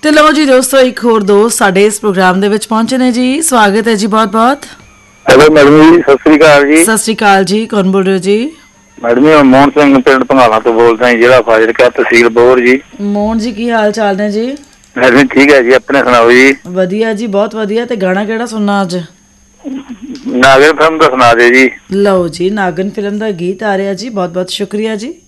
ਤੇ ਲਓ ਜੀ ਦੋਸਤੋ, ਇੱਕ ਹੋਰ ਦੋਸਤ ਸਾਡੇ ਇਸ ਪ੍ਰੋਗਰਾਮ ਦੇ ਵਿੱਚ ਪਹੁੰਚੇ ਨੇ ਜੀ। ਸਵਾਗਤ ਹੈ ਜੀ ਬਹੁਤ ਬਹੁਤ। ਹੈਲੋ ਮੈਡਮ ਜੀ, ਸਤਿ ਸ੍ਰੀ ਅਕਾਲ ਜੀ। ਸਤਿ ਸ੍ਰੀ ਅਕਾਲ ਜੀ, ਕੌਣ ਬੋਲ ਰਹੇ ਹੋ ਜੀ? ਮੈਡਮ ਜੀ, ਮੋਹਨ ਸਿੰਘ ਪਿੰਡ ਭੰਗਾਲਾ ਤੋਂ ਬੋਲਦਾ ਜੀ, ਜ਼ਿਲ੍ਹਾ ਫਾਜ਼ਿਲਕਾ, ਤਹਿਸੀਲ ਬੋਹਰ ਜੀ। ਮੋਹਨ ਜੀ, ਕੀ ਹਾਲ ਚਾਲ ਨੇ ਜੀ? ਮੈਡਮ ਠੀਕ ਹੈ ਜੀ, ਆਪਣੇ ਸੁਣਾਓ ਜੀ? ਵਧੀਆ ਜੀ, ਬਹੁਤ ਵਧੀਆ। ਤੇ ਗਾਣਾ ਕਿਹੜਾ ਸੁਣਨਾ ਅੱਜ? ਨਾਗਰ ਫਿਲਮ ਦਾ ਸੁਣਾ ਦੇ ਜੀ। ਲਓ ਜੀ, ਨਾਗਨ ਫਿਲਮ ਦਾ ਗੀਤ ਆ ਰਿਹਾ ਜੀ। ਬਹੁਤ ਬਹੁਤ ਸ਼ੁਕਰੀਆ ਜੀ।